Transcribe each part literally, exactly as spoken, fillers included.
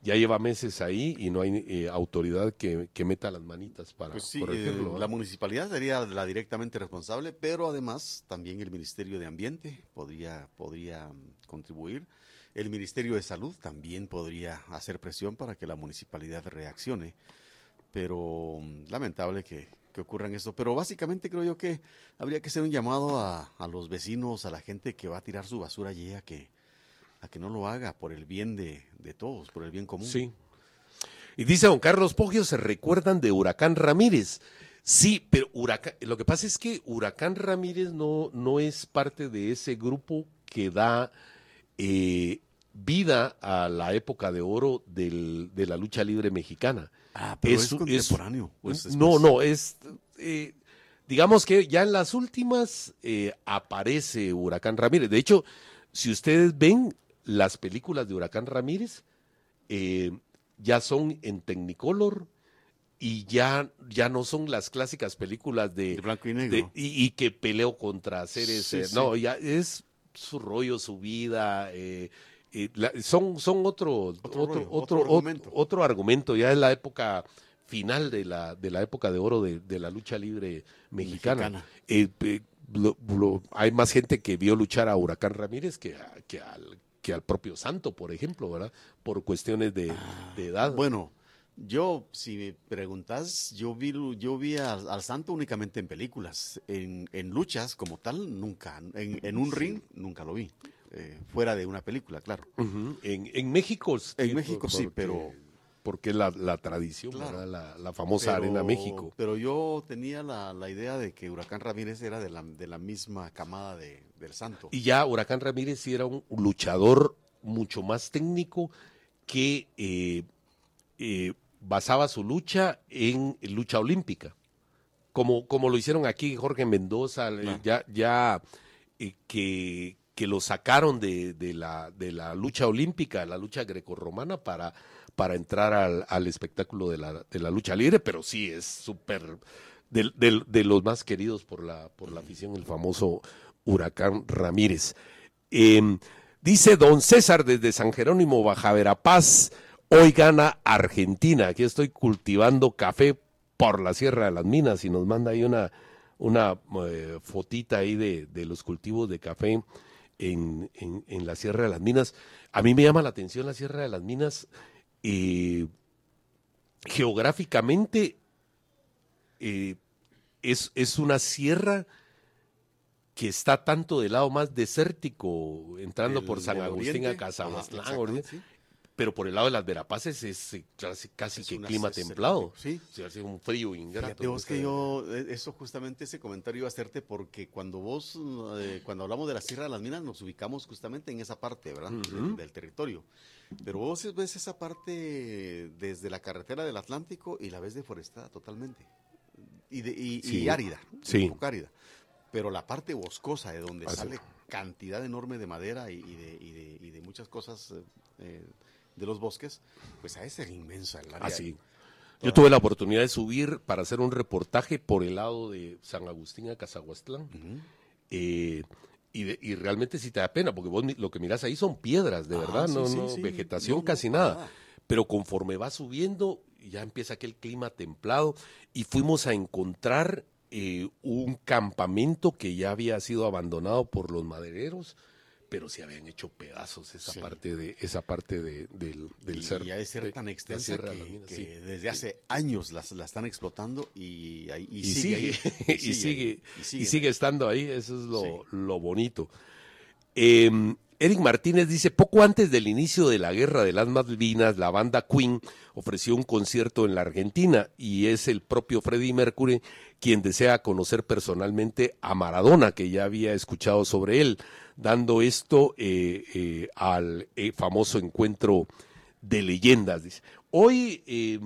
ya lleva meses ahí y no hay eh, autoridad que, que meta las manitas para Pues sí, corregirlo. eh, la municipalidad sería la directamente responsable, pero además también el Ministerio de Ambiente podría, podría mm, contribuir. El Ministerio de Salud también podría hacer presión para que la municipalidad reaccione. Pero mm, lamentable que, que ocurran esto. Pero básicamente creo yo que habría que hacer un llamado a, a los vecinos, a la gente que va a tirar su basura allí, a que, a que no lo haga por el bien de, de todos, por el bien común. Sí. Y dice don Carlos Poggio, se recuerdan de Huracán Ramírez. Sí, pero Huracán, lo que pasa es que Huracán Ramírez no, no es parte de ese grupo que da eh, vida a la época de oro del, de la lucha libre mexicana. Ah, pero es, es contemporáneo. Es, Pues, no, no, es... Eh, digamos que ya en las últimas eh, aparece Huracán Ramírez. De hecho, si ustedes ven las películas de Huracán Ramírez, eh, ya son en Technicolor y ya, ya no son las clásicas películas de, de blanco y negro. de, y, y que peleó contra seres. Sí, eh, sí. No, ya es su rollo, su vida. Eh, eh, la, son, son otro, Otro otro, rollo, otro, otro argumento. Otro, otro argumento. Ya es la época final de la, de la época de oro de, de la lucha libre mexicana. Mexicana. Eh, eh, lo, lo, hay más gente que vio luchar a Huracán Ramírez que, a, que, al, que al propio Santo, por ejemplo, ¿verdad? Por cuestiones de, Ah, de edad. Bueno, yo, si me preguntas, yo vi, yo vi al, al Santo únicamente en películas. En, en luchas como tal, nunca. En, en un Sí. ring, nunca lo vi. Eh, fuera de una película, claro. Uh-huh. En, en México, En sí, México por- sí, porque- pero porque la, la tradición, Claro. ¿verdad? La, la famosa pero, Arena México. pero yo tenía la, la idea de que Huracán Ramírez era de la, de la misma camada de, del Santo. Y ya Huracán Ramírez sí era un luchador mucho más técnico que eh, eh, basaba su lucha en lucha olímpica. Como, como lo hicieron aquí Jorge Mendoza, eh, Claro. ya, ya eh, que, que lo sacaron de, de, la, de la lucha olímpica, la lucha grecorromana, para, para entrar al, al espectáculo de la, de la lucha libre, pero sí es súper de, de, de los más queridos por la, por la afición, el famoso Huracán Ramírez. Eh, dice don César desde San Jerónimo, Baja Verapaz, hoy gana Argentina. Aquí estoy cultivando café por la Sierra de las Minas y nos manda ahí una, una eh, fotita ahí de, de los cultivos de café en, en, en la Sierra de las Minas. A mí me llama la atención la Sierra de las Minas. Eh, geográficamente eh, es, es una sierra que está tanto del lado más desértico, entrando El- por San el Agustín oriente. a Cazahuastlán, Ajá, ¿verdad? exactamente, sí. Pero por el lado de las Verapaces es eh, casi, casi Es que una- clima es el- templado. sí. O sea, hace un frío ingrato. Fíjate vos ¿no? que yo, eh, eso justamente ese comentario iba a hacerte porque cuando vos, eh, cuando hablamos de la Sierra de las Minas nos ubicamos justamente en esa parte, ¿verdad? Ujú. del, del territorio. Pero vos ves esa parte desde la carretera del Atlántico y la ves deforestada totalmente. Y, de, y, Sí. y árida, Sí. un poco árida. Pero la parte boscosa de donde Así. sale cantidad enorme de madera y, y de, y, de, y de muchas cosas eh, eh, de los bosques, pues a ese ser inmensa el área. Así. Yo tuve la oportunidad de subir para hacer un reportaje por el lado de San Agustín a Cazahuastlán. Ujú. Eh, y, de- y realmente sí te da pena, porque vos mi- lo que mirás ahí son piedras, de Ah, verdad, sí, no, sí, no, sí. vegetación No, no, casi para nada. nada. Pero conforme va subiendo, ya empieza aquel clima templado y fuimos a encontrar eh, un campamento que ya había sido abandonado por los madereros, pero se habían hecho pedazos esa Sí. parte de esa parte de, del, del y, cerro. y ha de ser de tan la extensa Sierra que, de las Minas, que sí. desde hace años las, la están explotando y, ahí- y y sigue, sigue, ahí, y sigue, ahí, y sigue sigue ahí. estando ahí, eso es lo, Sí. lo bonito. Eh, Eric Martínez dice, poco antes del inicio de la guerra de las Malvinas, la banda Queen ofreció un concierto en la Argentina y es el propio Freddie Mercury quien desea conocer personalmente a Maradona, que ya había escuchado sobre él, dando esto eh, eh, al eh, famoso encuentro de leyendas. Dice. Hoy, eh,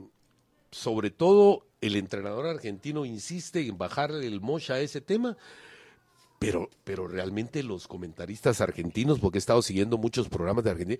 sobre todo, el entrenador argentino insiste en bajarle el mocha a ese tema, pero, pero realmente los comentaristas argentinos, porque he estado siguiendo muchos programas de Argentina,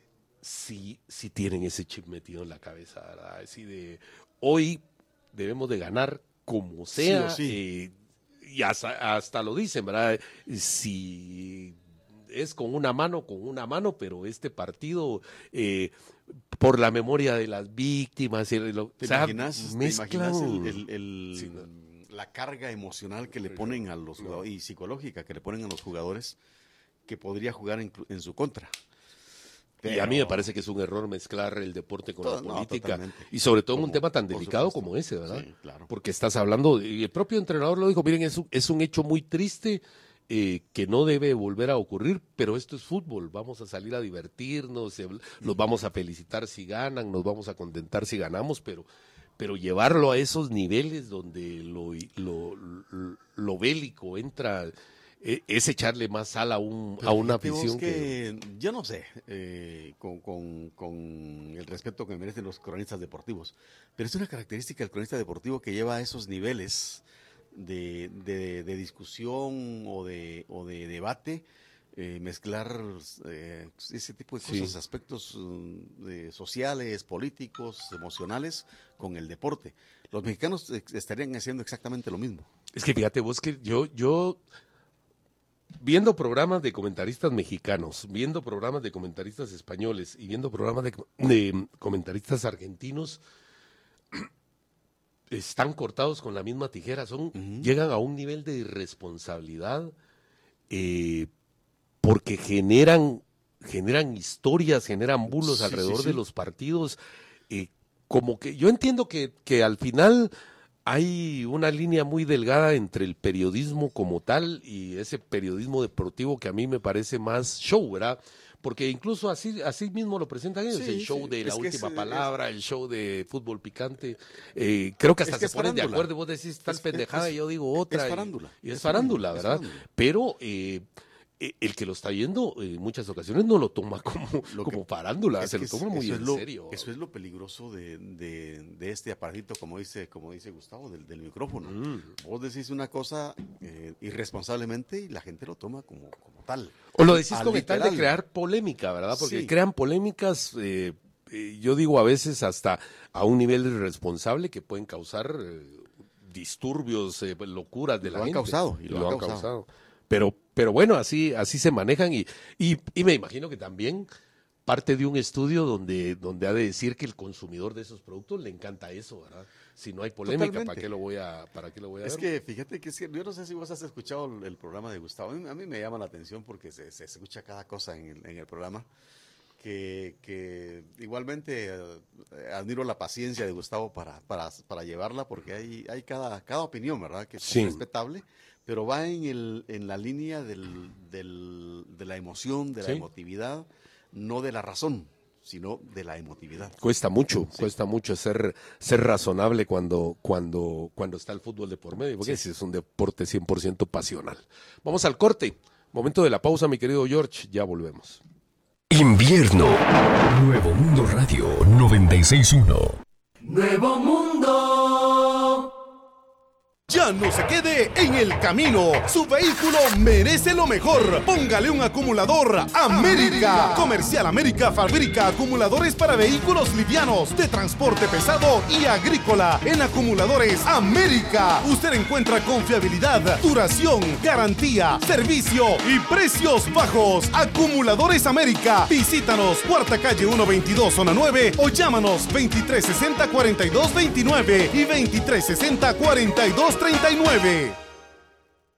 sí, sí tienen ese chip metido en la cabeza, ¿verdad? Así de, hoy debemos de ganar como sea, Sí o sí. eh, y hasta, hasta lo dicen, ¿verdad? Si es con una mano, con una mano, pero este partido, eh, por la memoria de las víctimas, el, lo, ¿Te, o sea, imaginas, mezclan... ¿te imaginas el, el, el, sí, no. la carga emocional que le ponen a los jugadores, y psicológica que le ponen a los jugadores, que podría jugar en, en su contra? Pero... Y a mí me parece que es un error mezclar el deporte con todo, la política. No, y sobre todo en un tema tan delicado supuesto. como ese, ¿verdad? Sí, claro. Porque estás hablando, y el propio entrenador lo dijo, miren, es un, es un hecho muy triste eh, que no debe volver a ocurrir, pero esto es fútbol, vamos a salir a divertirnos, eh, los vamos a felicitar si ganan, nos vamos a contentar si ganamos, pero, pero llevarlo a esos niveles donde lo, lo, lo, lo bélico entra... es echarle más sal a, un, a una afición que, que... Yo no sé, eh, con, con, con el respeto que merecen los cronistas deportivos, pero es una característica del cronista deportivo que lleva a esos niveles de, de, de discusión o de, o de debate, eh, mezclar eh, ese tipo de cosas, sí. aspectos eh, sociales, políticos, emocionales, con el deporte. Los mexicanos estarían haciendo exactamente lo mismo. Es que fíjate vos que yo... yo... viendo programas de comentaristas mexicanos, viendo programas de comentaristas españoles y viendo programas de, de comentaristas argentinos, están cortados con la misma tijera, son uh-huh. llegan a un nivel de irresponsabilidad eh, porque generan, generan historias, generan bulos sí, alrededor sí, sí. de los partidos, eh, como que yo entiendo que, que al final... hay una línea muy delgada entre el periodismo como tal y ese periodismo deportivo que a mí me parece más show, ¿verdad? Porque incluso así así mismo lo presentan ellos, sí, el show sí. de la última es, palabra, es... el show de fútbol picante. Eh, creo que hasta se ponen de acuerdo, vos decís tal es, pendejada es, y yo digo otra. Es farándula. Y, y es, es farándula, ¿verdad? Farándula. Pero... Eh, el que lo está yendo en muchas ocasiones no lo toma como, lo como farándula, se lo toma muy en lo, serio. Eso es lo peligroso de, de, de este aparatito, como dice, como dice Gustavo, del, del micrófono. Mm. Vos decís una cosa eh, irresponsablemente y la gente lo toma como, como tal. O lo decís con tal de crear polémica, ¿verdad? Porque sí. crean polémicas, eh, eh, yo digo a veces hasta a un nivel irresponsable que pueden causar eh, disturbios, eh, locuras de y la lo gente. Han causado, y lo, y lo han han causado. causado. Pero, pero bueno, así, así se manejan y, y, y me imagino que también parte de un estudio donde, donde ha de decir que el consumidor de esos productos le encanta eso, ¿verdad? Si no hay polémica, Totalmente. ¿para qué lo voy a, para qué lo voy a Es ver? que fíjate que es que yo no sé si vos has escuchado el, el programa de Gustavo. A mí, a mí me llama la atención porque se, se escucha cada cosa en el, en el programa. Que, que igualmente eh, admiro la paciencia de Gustavo para, para, para llevarla porque hay, hay cada, cada opinión, ¿verdad? Que es sí. respetable. Pero va en, el, en la línea del, del, de la emoción, de la sí. emotividad, no de la razón, sino de la emotividad. Cuesta mucho, sí. cuesta mucho ser, ser razonable cuando, cuando, cuando está el fútbol de por medio, porque sí. es un deporte cien por ciento pasional. Vamos al corte, momento de la pausa, mi querido George, ya volvemos. Invierno, Nuevo Mundo Radio noventa y seis punto uno. Nuevo Mundo. Ya no se quede en el camino. Su vehículo merece lo mejor. Póngale un acumulador América. América. Comercial América fabrica acumuladores para vehículos livianos, de transporte pesado y agrícola. En Acumuladores América usted encuentra confiabilidad, duración, garantía, servicio y precios bajos. Acumuladores América. Visítanos, Cuarta Calle ciento veintidós, Zona nueve, o llámanos veintitrés sesenta, cuarenta y dos veintinueve y veintitrés sesenta, cuarenta y dos treinta y nueve.